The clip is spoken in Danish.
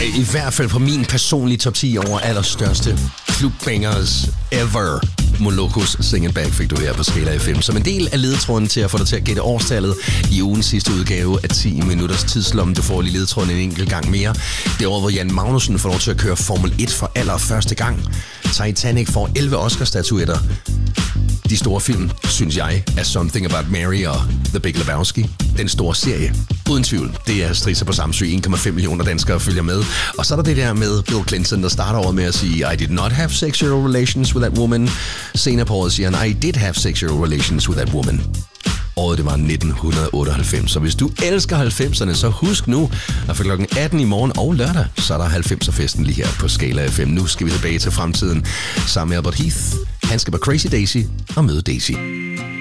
I hvert fald på min personlige top 10 over allerstørste clubbangers ever. Molokos Sing It Back fik du her på Skala FM som en del af ledetråden til at få dig til at gætte årstallet i ugens sidste udgave af 10 minutters tidslomme. Du får lige ledetråden en enkelt gang mere. Det år, hvor Jan Magnussen får lov til at køre Formel 1 for allerførste gang. Titanic får 11 Oscar-statuetter. De store film, synes jeg, er Something About Mary og The Big Lebowski. Den store serie. Uden tvivl, det er Strisser på Samsø. 1,5 millioner danskere følger med. Og så er der det der med Bill Clinton, der starter over med at sige, I did not have sexual relations with that woman. Senere på året siger han, I did have sexual relations with that woman. Året det var 1998. Så hvis du elsker 90'erne, så husk nu, at for klokken 18 i morgen og lørdag, så er der 90'er-festen lige her på Skala FM. Nu skal vi tilbage til fremtiden sammen med Albert Heath. Han skal på Crazy Daisy og møde Daisy.